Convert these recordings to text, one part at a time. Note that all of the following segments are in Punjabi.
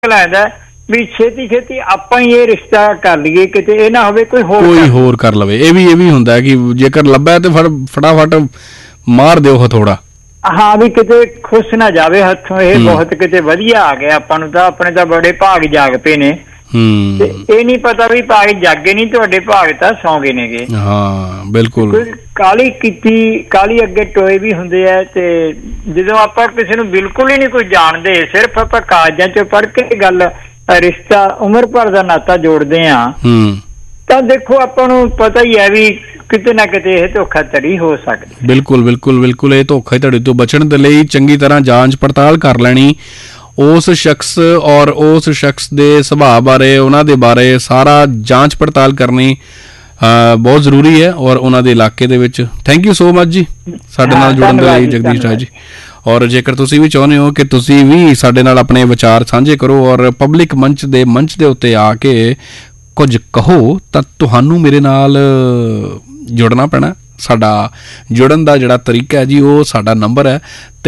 ਲੱਗਦਾ ਵੀ ਛੇਤੀ ਛੇਤੀ ਆਪਾਂ ਹੀ ਇਹ ਰਿਸ਼ਤਾ ਕਰ ਲਈਏ, ਕਿਤੇ ਇਹ ਨਾ ਹੋਵੇ ਕੋਈ ਹੋਰ ਕਰ ਲਵੇ। ਇਹ ਵੀ ਹੁੰਦਾ ਕਿ ਜੇਕਰ ਲੱਭਿਆ ਤੇ ਫਟਾਫਟ ਮਾਰ ਦਿਓ ਹਥੌੜਾ। ਹਾਂ, ਵੀ ਕਿਤੇ ਖੁਸ਼ ਨਾ ਜਾਵੇ ਹੱਥੋਂ। ਇਹ ਬਹੁਤ ਕਿਤੇ ਵਧੀਆ ਆ ਗਿਆ ਆਪਾਂ ਨੂੰ, ਤਾਂ ਆਪਣੇ ਤਾਂ ਬੜੇ ਭਾਗ ਜਾਗ ਪਏ ਨੇ। ਤੇ ਇਹ ਨੀ ਪਤਾ ਵੀ ਭਾਗ ਜਾਗੇ ਨਹੀਂ, ਤੁਹਾਡੇ ਭਾਗ ਤਾਂ ਸੌਂ ਗਏ ਨੇਗੇ। ਹਾਂ ਬਿਲਕੁਲ। ਕਾਲੀ ਕੀਤੀ ਕਾਲੀ ਅੱਗੇ ਟੋਏ ਵੀ ਹੁੰਦੇ ਆ। ਤੇ ਜਦੋਂ ਆਪਾਂ ਕਿਸੇ ਨੂੰ ਬਿਲਕੁਲ ਹੀ ਨਹੀਂ ਕੋਈ ਜਾਣਦੇ, ਸਿਰਫ ਆਪਾਂ ਕਾਗਜ਼ਾਂ ਚੋਂ ਪੜ੍ਹ ਕੇ ਗੱਲ ਰਿਸ਼ਤਾ ਉਮਰ ਭਰ ਦਾ ਨਾਤਾ ਜੋੜਦੇ ਆ, ਤਾਂ ਦੇਖੋ ਆਪਾਂ ਨੂੰ ਪਤਾ ਹੀ ਹੈ ਵੀ ਕਿਤੇ ਨਾ ਕਿਤੇ ਇਹ ਧੋਖਾਧੜੀ ਹੋ ਸਕਦੀ। ਬਿਲਕੁਲ ਇਹ ਧੋਖਾਧੜੀ ਤੋਂ ਬਚਣ ਦੇ ਲਈ ਚੰਗੀ ਤਰ੍ਹਾਂ ਜਾਂਚ ਪੜਤਾਲ ਕਰ ਲੈਣੀ ਉਸ ਸ਼ਖਸ ਔਰ ਉਸ ਸ਼ਖਸ ਦੇ ਸੁਭਾਅ ਬਾਰੇ, ਉਹਨਾਂ ਦੇ ਬਾਰੇ ਸਾਰਾ ਜਾਂਚ ਪੜਤਾਲ ਕਰਨੀ ਬਹੁਤ ਜ਼ਰੂਰੀ ਹੈ। ਔਰ ਉਹਨਾਂ ਦੇ ਇਲਾਕੇ ਦੇ ਵਿੱਚ ਥੈਂਕ ਯੂ ਸੋ ਮਚ ਜੀ ਸਾਡੇ ਨਾਲ ਜੁੜਨ ਦੇ ਲਈ ਜਗਦੀਸ਼ ਰਾਜ ਜੀ। ਔਰ ਜੇਕਰ ਤੁਸੀਂ ਵੀ ਚਾਹੁੰਦੇ ਹੋ ਕਿ ਤੁਸੀਂ ਵੀ ਸਾਡੇ ਨਾਲ ਆਪਣੇ ਵਿਚਾਰ ਸਾਂਝੇ ਕਰੋ ਔਰ ਪਬਲਿਕ ਮੰਚ ਦੇ ਉੱਤੇ ਆ ਕੇ ਕੁਝ ਕਹੋ, ਤਾਂ ਤੁਹਾਨੂੰ ਮੇਰੇ ਨਾਲ ਜੁੜਨਾ ਪੈਣਾ। ਸਾਡਾ ਜੁੜਨ ਦਾ ਜਿਹੜਾ ਤਰੀਕਾ ਹੈ ਜੀ, ਉਹ ਸਾਡਾ ਨੰਬਰ ਹੈ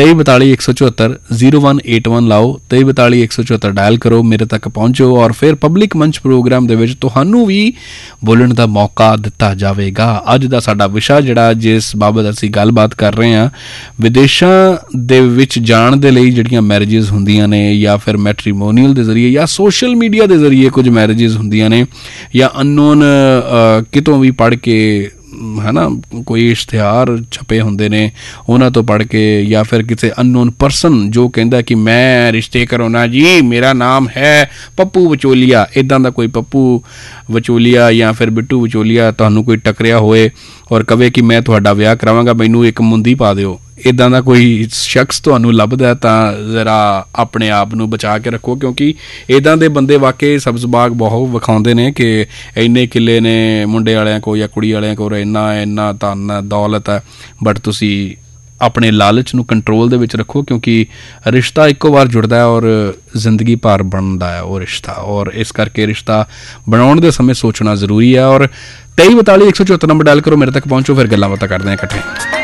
2342170181 ਲਾਓ, 23421701 ਡਾਇਲ ਕਰੋ, ਮੇਰੇ ਤੱਕ ਪਹੁੰਚੋ ਔਰ ਫਿਰ ਪਬਲਿਕ ਮੰਚ ਪ੍ਰੋਗਰਾਮ ਦੇ ਵਿੱਚ ਤੁਹਾਨੂੰ ਵੀ ਬੋਲਣ ਦਾ ਮੌਕਾ ਦਿੱਤਾ ਜਾਵੇਗਾ। ਅੱਜ ਦਾ ਸਾਡਾ ਵਿਸ਼ਾ ਜਿਹੜਾ ਜਿਸ ਬਾਬਤ ਅਸੀਂ ਗੱਲਬਾਤ ਕਰ ਰਹੇ ਹਾਂ, ਵਿਦੇਸ਼ਾਂ ਦੇ ਵਿੱਚ ਜਾਣ ਦੇ ਲਈ ਜਿਹੜੀਆਂ ਮੈਰਿਜਿਸ ਹੁੰਦੀਆਂ ਨੇ, ਜਾਂ ਫਿਰ ਮੈਟਰੀਮੋਨੀਅਲ ਦੇ ਜ਼ਰੀਏ ਜਾਂ ਸੋਸ਼ਲ ਮੀਡੀਆ ਦੇ ਜ਼ਰੀਏ ਕੁਝ ਮੈਰਿਜਿਸ ਹੁੰਦੀਆਂ ਨੇ, ਜਾਂ ਅਨਨੋਨ ਕਿਤੋਂ ਵੀ ਪੜ੍ਹ ਕੇ ਹੈ ਨਾ, ਕੋਈ ਇਸ਼ਤਿਹਾਰ ਛਪੇ ਹੁੰਦੇ ਨੇ ਉਹਨਾਂ ਤੋਂ ਪੜ੍ਹ ਕੇ, ਜਾਂ ਫਿਰ ਕਿਸੇ ਅਨਨੋਨ ਪਰਸਨ ਜੋ ਕਹਿੰਦਾ ਕਿ ਮੈਂ ਰਿਸ਼ਤੇ ਕਰਾਉਣਾ ਜੀ, ਮੇਰਾ ਨਾਮ ਹੈ ਪੱਪੂ ਵਿਚੋਲੀਆ, ਇੱਦਾਂ ਦਾ ਕੋਈ ਪੱਪੂ ਵਿਚੋਲੀਆ ਜਾਂ ਫਿਰ ਬਿੱਟੂ ਵਿਚੋਲੀਆ ਤੁਹਾਨੂੰ ਕੋਈ ਟੱਕਰਿਆ ਹੋਏ ਔਰ ਕਵੇ ਕਿ ਮੈਂ ਤੁਹਾਡਾ ਵਿਆਹ ਕਰਾਵਾਂਗਾ, ਮੈਨੂੰ ਇੱਕ ਮੁੰਦੀ ਪਾ ਦਿਓ, ਇੱਦਾਂ ਦਾ ਕੋਈ ਸ਼ਖਸ ਤੁਹਾਨੂੰ ਲੱਭਦਾ ਤਾਂ ਜ਼ਰਾ ਆਪਣੇ ਆਪ ਨੂੰ ਬਚਾ ਕੇ ਰੱਖੋ, ਕਿਉਂਕਿ ਇੱਦਾਂ ਦੇ ਬੰਦੇ ਵਾਕਈ ਸਬਜ਼ ਬਾਗ ਬਹੁਤ ਵਿਖਾਉਂਦੇ ਨੇ ਕਿ ਇੰਨੇ ਕਿੱਲੇ ਨੇ ਮੁੰਡੇ ਵਾਲਿਆਂ ਕੋਲ ਜਾਂ ਕੁੜੀ ਵਾਲਿਆਂ ਕੋਲ, ਇੰਨਾ ਧਨ ਦੌਲਤ ਹੈ। ਬਟ ਤੁਸੀਂ ਆਪਣੇ ਲਾਲਚ ਨੂੰ ਕੰਟਰੋਲ ਦੇ ਵਿੱਚ ਰੱਖੋ, ਕਿਉਂਕਿ ਰਿਸ਼ਤਾ ਇੱਕੋ ਵਾਰ ਜੁੜਦਾ ਹੈ ਔਰ ਜ਼ਿੰਦਗੀ ਭਰ ਬਣਦਾ ਹੈ ਉਹ ਰਿਸ਼ਤਾ, ਔਰ ਇਸ ਕਰਕੇ ਰਿਸ਼ਤਾ ਬਣਾਉਣ ਦੇ ਸਮੇਂ ਸੋਚਣਾ ਜ਼ਰੂਰੀ ਹੈ। ਔਰ 2342170174 ਨੰਬਰ ਡਾਇਲ ਕਰੋ, ਮੇਰੇ ਤੱਕ ਪਹੁੰਚੋ, ਫਿਰ ਗੱਲਾਂ ਬਾਤਾਂ ਕਰਦੇ ਹਾਂ ਇਕੱਠੇ।